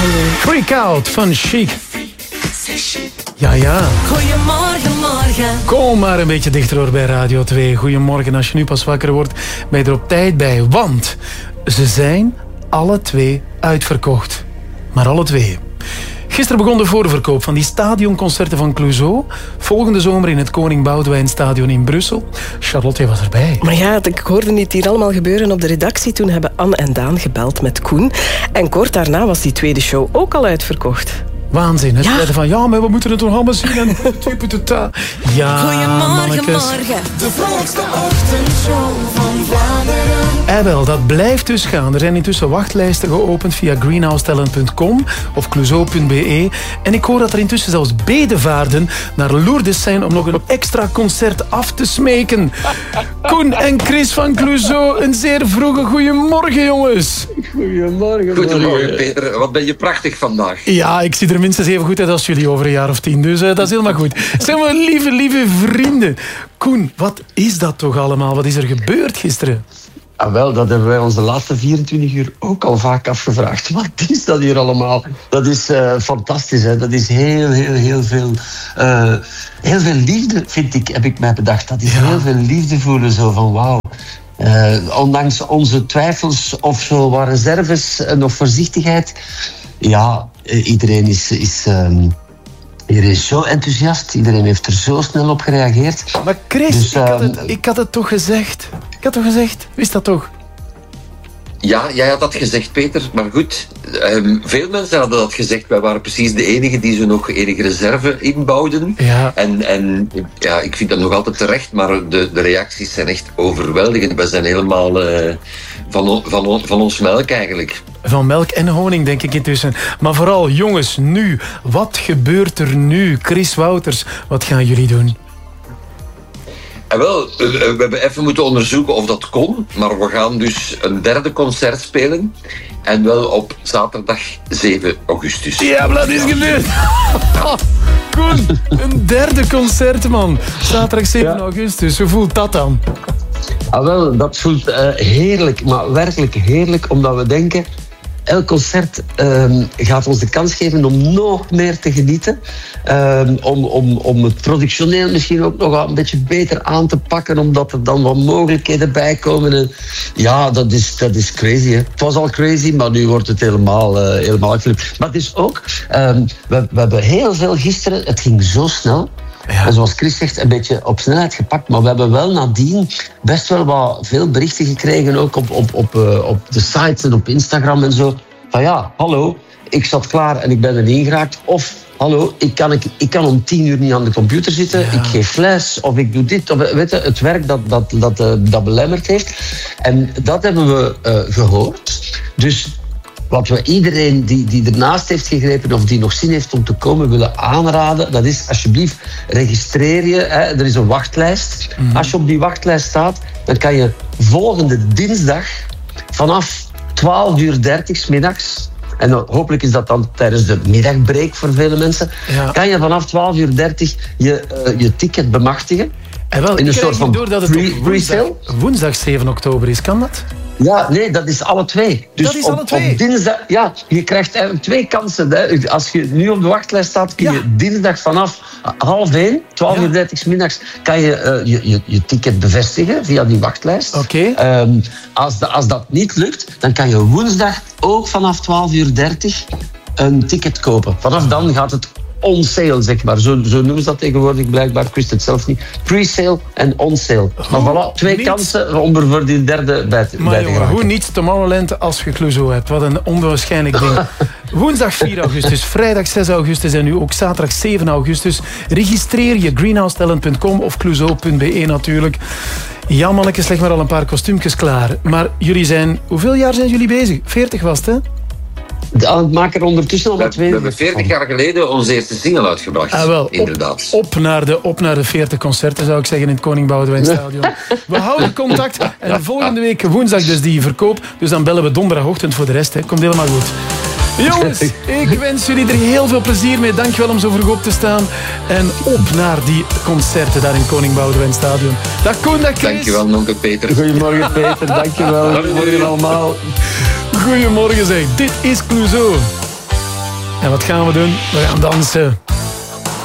Freak Out van Chic. Ja. Goedemorgen, morgen. Kom maar een beetje dichter hoor bij Radio 2. Goedemorgen, als je nu pas wakker wordt, ben je er op tijd bij. Want ze zijn alle twee uitverkocht. Maar alle twee. Gisteren begon de voorverkoop van die stadionconcerten van Clouseau. Volgende zomer in het Koning Boudewijn Stadion in Brussel. Charlotte, jij was erbij. Maar ja, ik hoorde het hier allemaal gebeuren op de redactie. Toen hebben Anne en Daan gebeld met Koen. En kort daarna was die tweede show ook al uitverkocht. Waanzin, hè? Ja. Zeiden van, ja, maar we moeten het toch allemaal zien. En ja, Goedemorgen, mannetjes. morgen. De vrolijkste ochtendshow van Vlaanderen. Wel, dat blijft dus gaan. Er zijn intussen wachtlijsten geopend via greenhousetalent.com of clouseau.be. En ik hoor dat er intussen zelfs bedevaarden naar Lourdes zijn om nog een extra concert af te smeken. Koen en Chris van Clouseau, een zeer vroege goeiemorgen, jongens. Goedemorgen, Peter. Wat ben je prachtig vandaag. Ja, ik zie er minstens even goed uit als jullie over een jaar of 10. Dus dat is helemaal goed. Zeg maar, lieve vrienden. Koen, wat is dat toch allemaal? Wat is er gebeurd gisteren? Ah, wel, dat hebben wij ons de laatste 24 uur ook al vaak afgevraagd. Wat is dat hier allemaal? Dat is fantastisch, hè? Dat is heel veel liefde, vind ik, heb ik mij bedacht. Dat is heel veel liefde voelen, zo van wauw. Ondanks onze twijfels of zo wat reserves en of voorzichtigheid. Ja, iedereen is zo enthousiast. Iedereen heeft er zo snel op gereageerd. Maar Chris, Dus, ik had het toch gezegd? Wist dat toch? Ja, jij had dat gezegd, Peter. Maar goed, veel mensen hadden dat gezegd. Wij waren precies de enigen die zo nog enige reserve inbouwden. Ja. En ja, ik vind dat nog altijd terecht, maar de reacties zijn echt overweldigend. We zijn helemaal van ons melk eigenlijk. Van melk en honing, denk ik intussen. Maar vooral, jongens, nu. Wat gebeurt er nu? Chris Wouters, wat gaan jullie doen? En wel, we hebben even moeten onderzoeken of dat kon. Maar we gaan dus een derde concert spelen. En wel op zaterdag 7 augustus. Ja, maar dat is gebeurd. Koen, een derde concert, man. Zaterdag 7 augustus. Hoe voelt dat dan? Ah, wel, dat voelt heerlijk, maar werkelijk heerlijk, omdat we denken, elk concert gaat ons de kans geven om nog meer te genieten. Om het productioneel misschien ook nog een beetje beter aan te pakken, omdat er dan wat mogelijkheden bij komen. En ja, dat is crazy. Hè. Het was al crazy, maar nu wordt het helemaal geflipt. Maar het is ook, we hebben heel veel gisteren, het ging zo snel. Ja. En zoals Chris zegt, een beetje op snelheid gepakt. Maar we hebben wel nadien best wel wat veel berichten gekregen, ook op de sites en op Instagram en zo. Van ja, hallo, ik zat klaar en ik ben er niet geraakt. Of hallo, ik kan om 10 uur niet aan de computer zitten. Ja. Ik geef les of ik doe dit. Of, weet je, het werk dat belemmerd heeft. En dat hebben we gehoord. Dus wat we iedereen die ernaast heeft gegrepen of die nog zin heeft om te komen willen aanraden, dat is alsjeblieft registreer je. Hè. Er is een wachtlijst. Mm-hmm. Als je op die wachtlijst staat, dan kan je volgende dinsdag vanaf 12:30 's middags, en dan, hopelijk is dat dan tijdens de middagbreak voor vele mensen, kan je vanaf 12:30 je ticket bemachtigen. En wel, in een soort van door dat het pre-sale. Woensdag 7 oktober is, kan dat? Ja, nee, dat is alle twee. Dus dat is alle twee? Op dinsdag, ja, je krijgt eigenlijk 2 kansen. Hè. Als je nu op de wachtlijst staat, kun je dinsdag vanaf 12:30, 12:30 's middags, kan je je ticket bevestigen via die wachtlijst. Oké. Als dat niet lukt, dan kan je woensdag ook vanaf 12:30 een ticket kopen. Vanaf dan gaat het on-sale, zeg maar. Zo noemen ze dat tegenwoordig blijkbaar. Ik wist het zelf niet. Pre-sale en on-sale. Maar voilà, 2 kansen om er voor die derde bij te geraken. Hoe niet Tomorrowland als je Clouseau hebt? Wat een onwaarschijnlijk ding. Woensdag 4 augustus, vrijdag 6 augustus en nu ook zaterdag 7 augustus. Registreer je greenhousetalent.com of clouseau.be natuurlijk. Ja, mannetjes, leg maar al een paar kostuumjes klaar. Maar jullie zijn... Hoeveel jaar zijn jullie bezig? 40 was het, hè? Het maakt er ondertussen al wat we hebben 40 jaar geleden onze eerste single uitgebracht. Wel, inderdaad. Op naar de 40 concerten, zou ik zeggen, in het Koning Boudewijn Stadion. We houden contact. En volgende week woensdag dus die verkoop. Dus dan bellen we donderdagochtend voor de rest. Hè. Komt helemaal goed. Jongens, ik wens jullie er heel veel plezier mee. Dankjewel om zo vroeg op te staan. En op naar die concerten daar in Koning Boudewijn Stadion. Dag Koen, dag Chris. Dankjewel, nonkel Peter. Goedemorgen Peter, dankjewel. Goedemorgen allemaal. Goedemorgen zeg, dit is Clouseau. En wat gaan we doen? We gaan dansen.